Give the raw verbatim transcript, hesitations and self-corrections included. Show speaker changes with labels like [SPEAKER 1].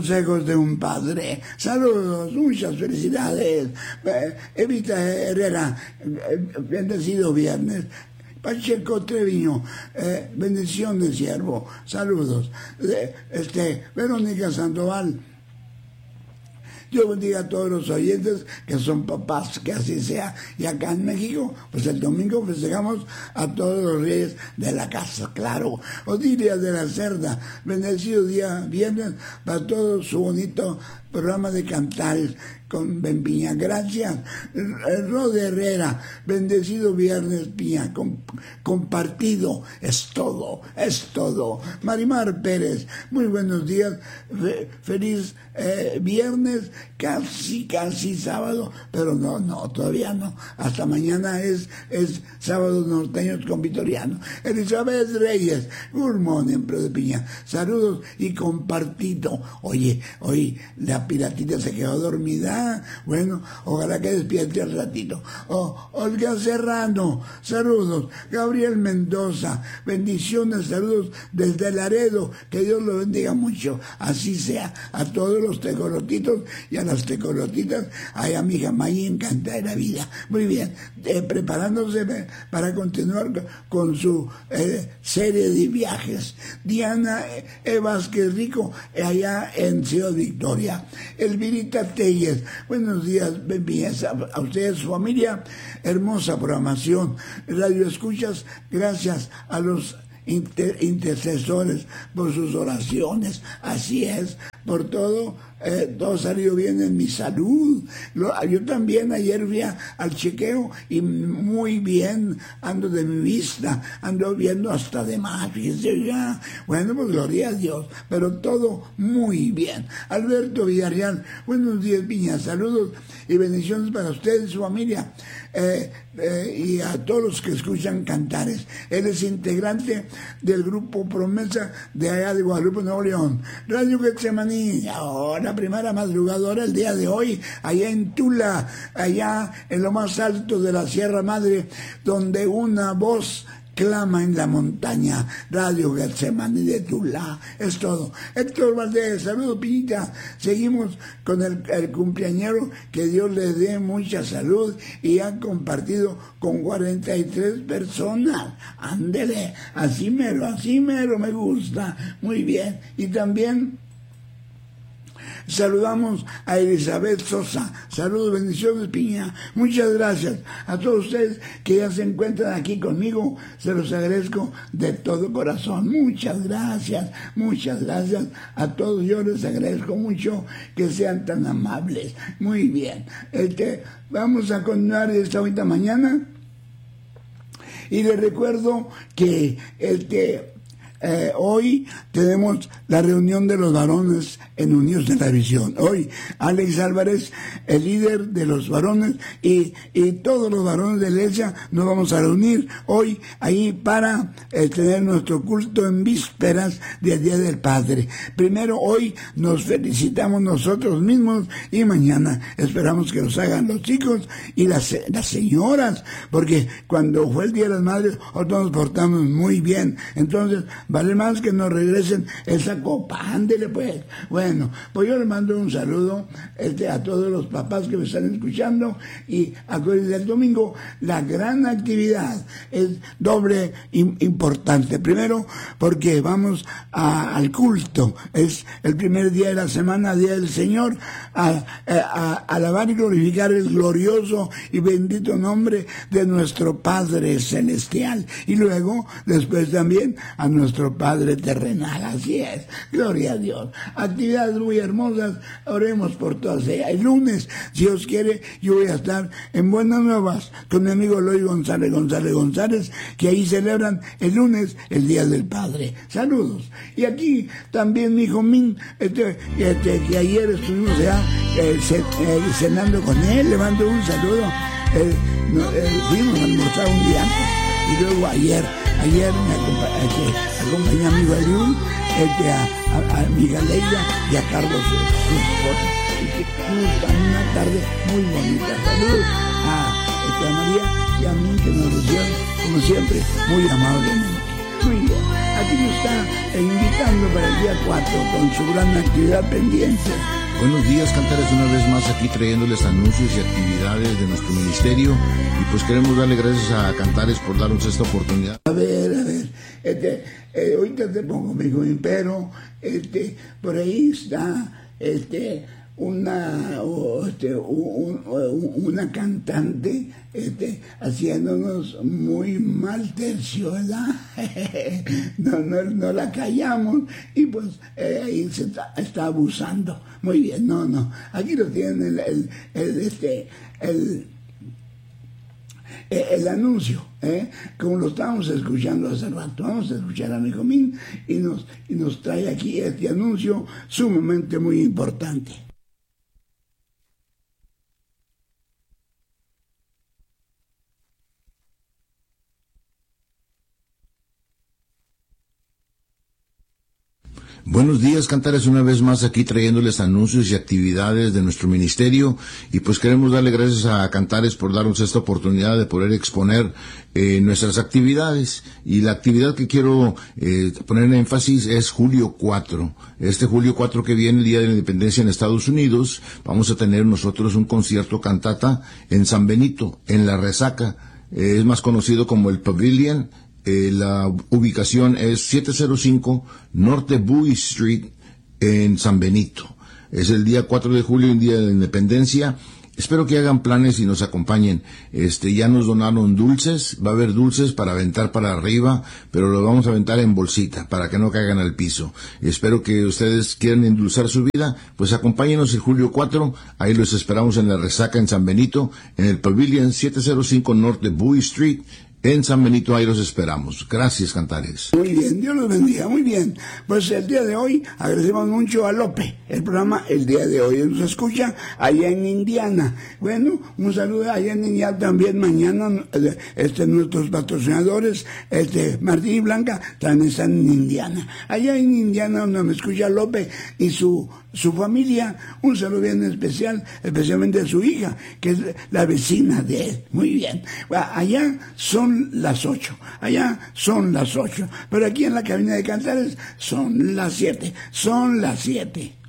[SPEAKER 1] Consejos de un padre. Saludos, muchas felicidades. Eh, Evita Herrera, eh, bendecido viernes. Pacheco Treviño, eh, bendiciones, siervo. Saludos. Eh, este, Verónica Sandoval. Dios bendiga a todos los oyentes que son papás, que así sea. Y acá en México, pues el domingo festejamos a todos los reyes de la casa, claro. Odilia de la Cerda, bendecido día viernes para todo su bonito programa de cantares con Ben Piña. Gracias. Rod Herrera, bendecido viernes, Piña. Com, compartido, es todo, es todo. Marimar Pérez, muy buenos días. Fe, feliz eh, viernes, casi, casi sábado, pero no, no, todavía no. Hasta mañana es, es sábado norteños con Vitoriano. Elizabeth Reyes, good morning, Pedro de Piña. Saludos y compartido. Oye, hoy la piratita se quedó dormida. Bueno, ojalá que despierte al ratito. Oh, Olga Serrano, saludos. Gabriel Mendoza, bendiciones, saludos desde Laredo. Que Dios lo bendiga mucho. Así sea. A todos los tecolotitos y a las tecolotitas. Ay, a mi hija May encanta de la vida. Muy bien. Eh, preparándose para continuar con su eh, serie de viajes. Diana E. Vázquez Rico, allá en Ciudad Victoria. Elvirita Telles, buenos días, bienvenidas a, a ustedes, su familia, hermosa programación, radio escuchas, gracias a los inter, intercesores por sus oraciones, así es, por todo, eh, todo salió bien en mi salud. Lo, yo también ayer fui a, al chequeo y muy bien, ando de mi vista, ando viendo hasta de más, fíjense ya. Bueno, pues gloria a Dios, pero todo muy bien. Alberto Villarreal, buenos días, Piña, saludos y bendiciones para ustedes y su familia. Eh, eh, y a todos los que escuchan cantares. Él es integrante del grupo Promesa de allá de Guadalupe, Nuevo León. Radio Getsemaní, ahora primera madrugadora el día de hoy, allá en Tula, allá en lo más alto de la Sierra Madre, donde una voz clama en la montaña. Radio Getsemaní de Tula, es todo. Héctor Valdés, saludos, Piñita. Seguimos con el, el cumpleañero, que Dios le dé mucha salud, y han compartido con cuarenta y tres personas. Ándele, así mero, así mero, me gusta. Muy bien. Y también saludamos a Elizabeth Sosa. Saludos, bendiciones, Piña. Muchas gracias a todos ustedes que ya se encuentran aquí conmigo. Se los agradezco de todo corazón. Muchas gracias, muchas gracias a todos. Yo les agradezco mucho que sean tan amables. Muy bien. Este, vamos a continuar esta ahorita mañana. Y les recuerdo que este... Eh, hoy tenemos la reunión de los varones en Unidos de la Visión. Hoy Alex Álvarez, el líder de los varones, y, y todos los varones de la iglesia nos vamos a reunir hoy ahí para eh, tener nuestro culto en vísperas del Día del Padre. Primero, hoy nos felicitamos nosotros mismos y mañana esperamos que nos hagan los chicos y las, las señoras, porque cuando fue el Día de las Madres nosotros nos portamos muy bien. Entonces vale más que nos regresen esa copa. Ándele pues. Bueno, pues yo le mando un saludo este, a todos los papás que me están escuchando, y acuérdense, el domingo la gran actividad es doble importante. Primero, porque vamos a, al culto. Es el primer día de la semana, Día del Señor, a, a, a alabar y glorificar el glorioso y bendito nombre de nuestro Padre Celestial. Y luego, después también, a nuestro Padre terrenal. Así es, gloria a Dios. Actividades muy hermosas, oremos por todas ellas. El lunes, si Dios quiere, yo voy a estar en Buenas Nuevas con mi amigo Eloy González González González, que ahí celebran el lunes el Día del Padre. Saludos. Y aquí también mi hijo Min, este, este, que ayer estuvimos ya eh, cenando con él, le mando un saludo. Eh, no, eh, fuimos a almorzar un día antes, y luego ayer Ayer me acompañé, este, acompañé a mi Ariel, este, a, a, a mi Galeida y a Carlos, su, su esposa. Y que tuvimos una tarde muy bonita. Saludos a, este, a María y a mí, que nos recibieron, como siempre, muy amablemente. Muy bien, aquí nos está invitando para el día cuatro con su gran actividad pendiente.
[SPEAKER 2] Buenos días, Cantares, una vez más aquí trayéndoles anuncios y actividades de nuestro ministerio, y pues queremos darle gracias a Cantares por darnos esta oportunidad.
[SPEAKER 1] A ver, a ver, este, eh, ahorita te pongo mi joven, pero este, por ahí está este, una, o, este, un, un, una cantante este, haciéndonos muy mal tercio, ¿verdad? no, no, no la callamos y pues eh, ahí se está, está abusando. Muy bien, no, no, aquí lo tienen el, el, el este, el el anuncio, ¿eh? Como lo estábamos escuchando hace rato. Vamos a escuchar a mi Jomín y nos, y nos trae aquí este anuncio sumamente muy importante.
[SPEAKER 2] Buenos días, Cantares, una vez más aquí trayéndoles anuncios y actividades de nuestro ministerio, y pues queremos darle gracias a Cantares por darnos esta oportunidad de poder exponer eh, nuestras actividades. Y la actividad que quiero eh, poner en énfasis es julio cuatro. Este julio cuatro que viene, el Día de la Independencia en Estados Unidos, vamos a tener nosotros un concierto cantata en San Benito, en La Resaca. Eh, es más conocido como el Pavilion. Eh, la ubicación es siete cero cinco Norte Bowie Street en San Benito. Es el día cuatro de julio, un día de la independencia. Espero que hagan planes y nos acompañen. Este, ya nos donaron dulces, va a haber dulces para aventar para arriba, pero los vamos a aventar en bolsita para que no caigan al piso. Espero que ustedes quieran endulzar su vida, pues acompáñenos el julio cuatro, ahí los esperamos en La Resaca en San Benito, en el Pavilion siete cero cinco Norte Bowie Street, en San Benito. Ahí los esperamos. Gracias, Cantares.
[SPEAKER 1] Muy bien, Dios los bendiga. Muy bien, pues el día de hoy agradecemos mucho a López, el programa el día de hoy nos escucha allá en Indiana. Bueno, un saludo allá en Indiana también. Mañana este, nuestros patrocinadores, este, Martín y Blanca, también están en Indiana. Allá en Indiana donde me escucha López y su su familia, un saludo bien especial, especialmente a su hija, que es la vecina de él. Muy bien. Allá son las ocho, allá son las ocho, pero aquí en la cabina de Cantares son las siete, son las siete.